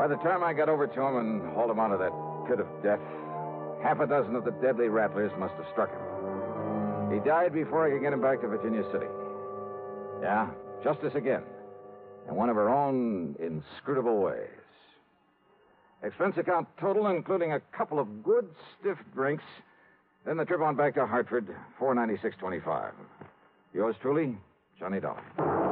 By the time I got over to him and hauled him out of that pit of death, half a dozen of the deadly rattlers must have struck him. He died before I could get him back to Virginia City. Yeah, justice again. In one of her own inscrutable ways. Expense account total, including a couple of good stiff drinks. Then the trip on back to Hartford, $496.25. Yours truly, Johnny Dollar.